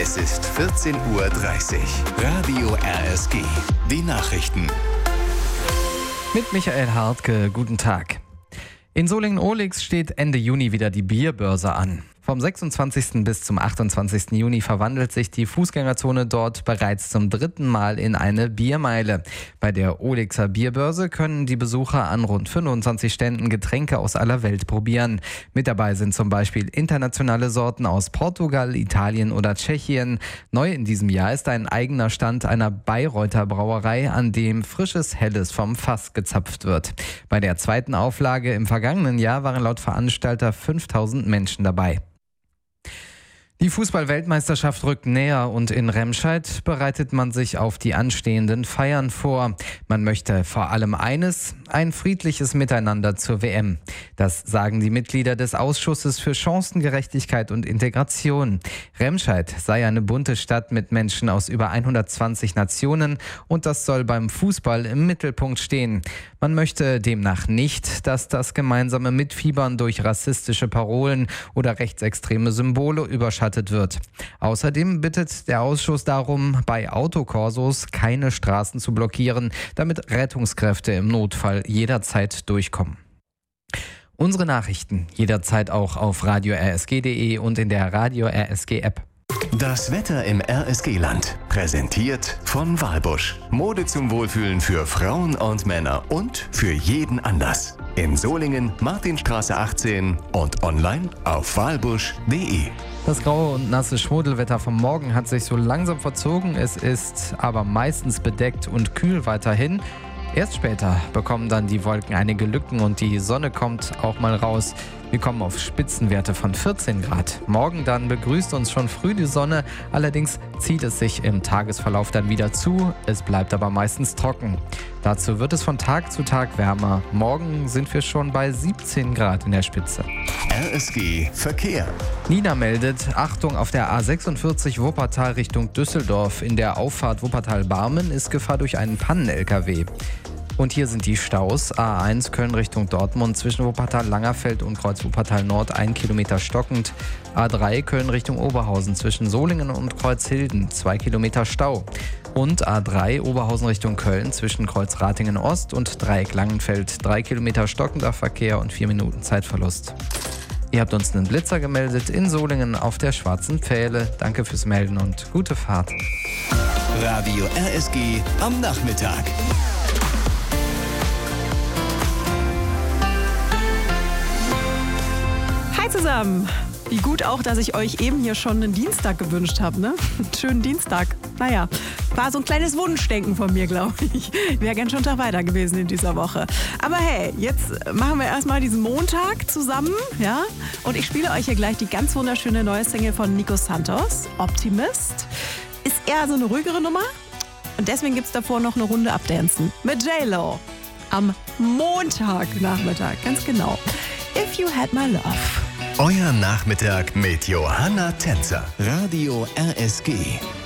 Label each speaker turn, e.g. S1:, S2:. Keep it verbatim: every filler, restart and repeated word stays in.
S1: Es ist vierzehn Uhr dreißig. Radio R S G. Die Nachrichten.
S2: Mit Michael Hartke, guten Tag. In Solingen-Ohlix steht Ende Juni wieder die Bierbörse an. Vom sechsundzwanzigsten bis zum achtundzwanzigsten Juni verwandelt sich die Fußgängerzone dort bereits zum dritten Mal in eine Biermeile. Bei der Ohlixer Bierbörse können die Besucher an rund fünfundzwanzig Ständen Getränke aus aller Welt probieren. Mit dabei sind zum Beispiel internationale Sorten aus Portugal, Italien oder Tschechien. Neu in diesem Jahr ist ein eigener Stand einer Bayreuther Brauerei, an dem frisches Helles vom Fass gezapft wird. Bei der zweiten Auflage im vergangenen Jahr waren laut Veranstalter fünftausend Menschen dabei. Die Fußball-Weltmeisterschaft rückt näher und in Remscheid bereitet man sich auf die anstehenden Feiern vor. Man möchte vor allem eines, ein friedliches Miteinander zur W M. Das sagen die Mitglieder des Ausschusses für Chancengerechtigkeit und Integration. Remscheid sei eine bunte Stadt mit Menschen aus über hundertzwanzig Nationen und das soll beim Fußball im Mittelpunkt stehen. Man möchte demnach nicht, dass das gemeinsame Mitfiebern durch rassistische Parolen oder rechtsextreme Symbole überschattet wird. Außerdem bittet der Ausschuss darum, bei Autokorsos keine Straßen zu blockieren, damit Rettungskräfte im Notfall jederzeit durchkommen. Unsere Nachrichten jederzeit auch auf radio r s g punkt d e und in der Radio R S G App.
S1: Das Wetter im R S G-Land. Präsentiert von Walbusch. Mode zum Wohlfühlen für Frauen und Männer und für jeden Anlass. In Solingen, Martinstraße achtzehn und online auf walbusch punkt d e.
S2: Das graue und nasse Schmuddelwetter vom Morgen hat sich so langsam verzogen. Es ist aber meistens bedeckt und kühl weiterhin. Erst später bekommen dann die Wolken einige Lücken und die Sonne kommt auch mal raus. Wir kommen auf Spitzenwerte von vierzehn Grad. Morgen dann begrüßt uns schon früh die Sonne. Allerdings zieht es sich im Tagesverlauf dann wieder zu. Es bleibt aber meistens trocken. Dazu wird es von Tag zu Tag wärmer. Morgen sind wir schon bei siebzehn Grad in der Spitze.
S1: R S G Verkehr.
S2: Nina meldet, Achtung auf der A sechsundvierzig Wuppertal Richtung Düsseldorf. In der Auffahrt Wuppertal-Barmen ist Gefahr durch einen Pannen-L K W. Und hier sind die Staus. A eins Köln Richtung Dortmund zwischen Wuppertal-Langerfeld und Kreuz Wuppertal-Nord ein Kilometer stockend. A drei Köln Richtung Oberhausen zwischen Solingen und Kreuzhilden zwei Kilometer Stau. Und A drei Oberhausen Richtung Köln zwischen Kreuz Ratingen-Ost und Dreieck Langenfeld drei Kilometer stockender Verkehr und vier Minuten Zeitverlust. Ihr habt uns einen Blitzer gemeldet in Solingen auf der Schwarzen Pfähle. Danke fürs Melden und gute Fahrt.
S1: Radio R S G am Nachmittag.
S3: Hi zusammen! Wie gut auch, dass ich euch eben hier schon einen Dienstag gewünscht habe, ne? Einen schönen Dienstag. Naja, war so ein kleines Wunschdenken von mir, glaube ich. Wäre gern schon einen Tag weiter gewesen in dieser Woche. Aber hey, jetzt machen wir erstmal diesen Montag zusammen, ja? Und ich spiele euch hier gleich die ganz wunderschöne neue Single von Nico Santos, Optimist. Ist eher so eine ruhigere Nummer. Und deswegen gibt es davor noch eine Runde Abdancen mit J-Lo. Am Montagnachmittag, ganz genau. If You Had My Love.
S1: Euer Nachmittag mit Johanna Tänzer. Radio R S G.